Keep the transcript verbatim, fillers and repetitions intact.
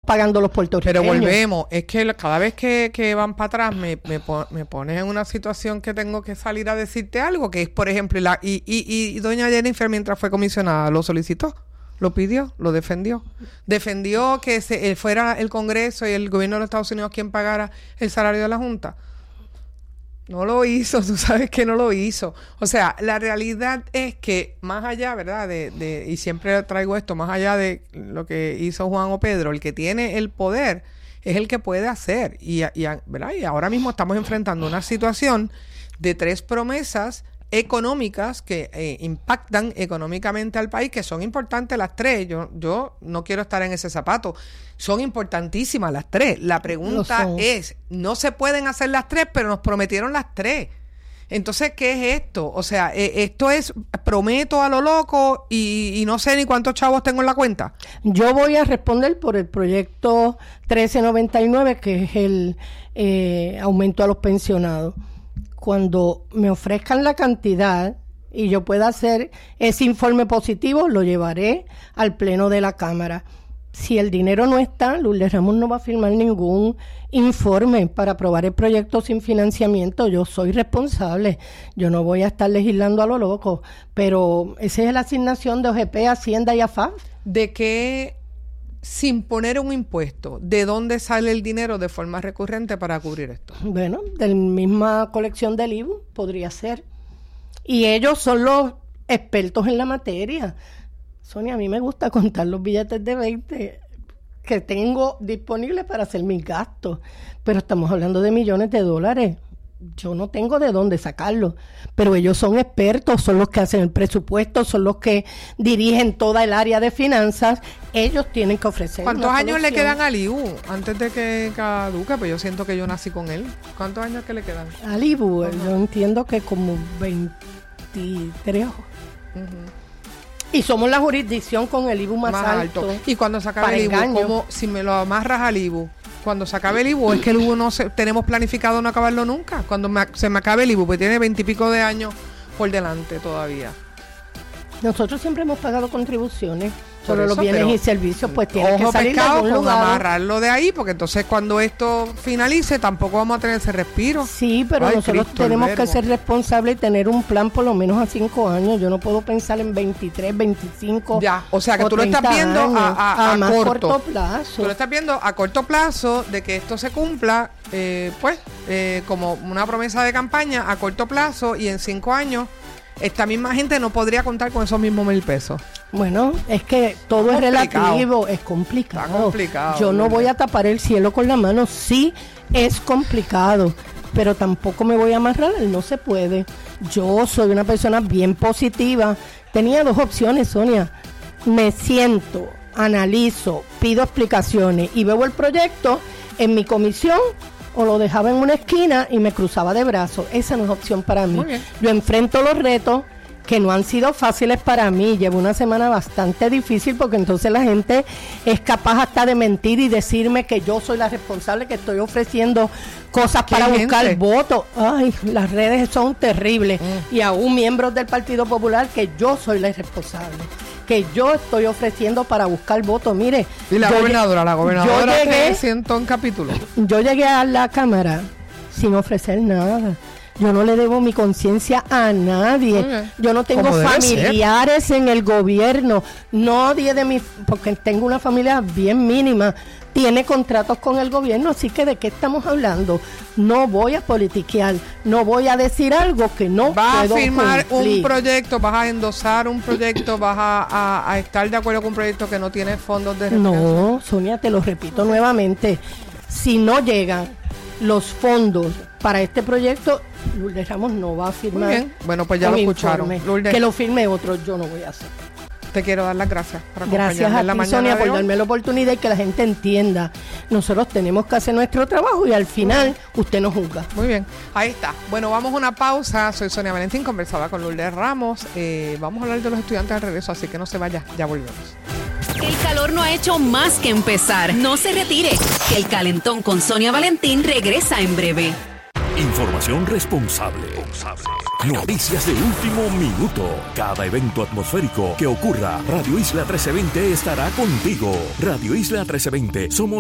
pagando los puertorriqueños. Pero volvemos, es que cada vez que, que van para atrás me, me, me pones en una situación que tengo que salir a decirte algo, que es, por ejemplo, la, y, y, y doña Jennifer, mientras fue comisionada, lo solicitó, lo pidió, lo defendió. Defendió que se, eh, fuera el Congreso y el gobierno de los Estados Unidos quien pagara el salario de la Junta. No lo hizo, tú sabes que no lo hizo. O sea, la realidad es que más allá, ¿verdad? De, de, y siempre traigo esto, más allá de lo que hizo Juan o Pedro, el que tiene el poder es el que puede hacer. Y, y, ¿verdad? Y ahora mismo estamos enfrentando una situación de tres promesas económicas que eh, impactan económicamente al país, que son importantes las tres. Yo, yo no quiero estar en ese zapato. Son importantísimas las tres. La pregunta es, no se pueden hacer las tres, pero nos prometieron las tres. Entonces, ¿qué es esto? O sea, eh, esto es, prometo a lo loco y, y no sé ni cuántos chavos tengo en la cuenta. Yo voy a responder por el proyecto trece noventa y nueve, que es el eh, aumento a los pensionados. Cuando me ofrezcan la cantidad y yo pueda hacer ese informe positivo, lo llevaré al pleno de la Cámara. Si el dinero no está, Lourdes Ramos no va a firmar ningún informe para aprobar el proyecto sin financiamiento. Yo soy responsable, yo no voy a estar legislando a lo loco, pero esa es la asignación de O G P, Hacienda y A F A F. ¿De qué, sin poner un impuesto, de dónde sale el dinero de forma recurrente para cubrir esto? Bueno, de la misma colección del I V U podría ser. Y ellos son los expertos en la materia. Sonia, a mí me gusta contar los billetes de veinte que tengo disponibles para hacer mis gastos, pero estamos hablando de millones de dólares. Yo no tengo de dónde sacarlo, pero ellos son expertos, son los que hacen el presupuesto, son los que dirigen toda el área de finanzas. Ellos tienen que ofrecer. ¿Cuántos años le quedan al I V U antes de que caduque? Pues yo siento que yo nací con él. ¿Cuántos años que le quedan? Al I V U, uh-huh. Yo entiendo que como veintitrés. Uh-huh. Y somos la jurisdicción con el I V U más, más alto. alto. Y cuando se acabe el I V U, como si me lo amarras al I V U, cuando se acabe el I V U, es que el I V U no se, tenemos planificado no acabarlo nunca. Cuando me, se me acabe el I V U, pues tiene veintipico de años por delante todavía. Nosotros siempre hemos pagado contribuciones sobre eso, los bienes y servicios, pues tiene que salir de algún lugar. Amarrarlo de ahí, porque entonces cuando esto finalice tampoco vamos a tener ese respiro. Sí, pero Ay, nosotros Cristo, tenemos que ser responsables y tener un plan por lo menos a cinco años. Yo no puedo pensar en veintitrés, veinticinco. Ya, o sea que tú lo estás viendo a, a, a, a más corto. corto plazo. Tú lo estás viendo a corto plazo de que esto se cumpla, eh, pues, eh, como una promesa de campaña a corto plazo, y en cinco años esta misma gente no podría contar con esos mismos mil pesos. Bueno, es que todo es relativo, es complicado. Está complicado. Yo no voy a tapar el cielo con la mano, sí es complicado, pero tampoco me voy a amarrar, no se puede. Yo soy una persona bien positiva. Tenía dos opciones, Sonia. Me siento, analizo, pido explicaciones y veo el proyecto en mi comisión, o lo dejaba en una esquina y me cruzaba de brazos. Esa no es opción para mí. Yo enfrento los retos que no han sido fáciles para mí. Llevo una semana bastante difícil porque entonces la gente es capaz hasta de mentir y decirme que yo soy la responsable, que estoy ofreciendo cosas para buscar votos. Ay, las redes son terribles. Mm. Y aún miembros del Partido Popular que yo soy la responsable, que yo estoy ofreciendo para buscar votos. Mire, y la gobernadora, la gobernadora yo llegué, te siento en capítulo. Yo llegué a la Cámara sin ofrecer nada. Yo no le debo mi conciencia a nadie. Okay. Yo no tengo familiares ser? en el gobierno. Nadie de mi, porque tengo una familia bien mínima, tiene contratos con el gobierno, así que ¿de qué estamos hablando? No voy a politiquear, no voy a decir algo que no vas puedo a firmar cumplir. Un proyecto, vas a endosar un proyecto, vas a, a, a estar de acuerdo con un proyecto que no tiene fondos de refinanciación. No, Sonia, te lo repito nuevamente, si no llegan los fondos para este proyecto, Lourdes Ramos no va a firmar. Muy bien. Bueno, pues ya lo escucharon. Lourdes, que lo firme otro, yo no voy a hacer. Te quiero dar las gracias por Gracias a en la ti, Sonia, por darme la oportunidad y que la gente entienda. Nosotros tenemos que hacer nuestro trabajo y al final usted nos juzga. Muy bien, ahí está. Bueno, vamos a una pausa. Soy Sonia Valentín, conversaba con Lourdes Ramos. Eh, vamos a hablar de los estudiantes al regreso, así que no se vaya, ya volvemos. El calor no ha hecho más que empezar. No se retire, que el calentón con Sonia Valentín regresa en breve. Información responsable. Noticias de último minuto. Cada evento atmosférico que ocurra, Radio Isla trece veinte estará contigo. Radio Isla trece veinte. Somos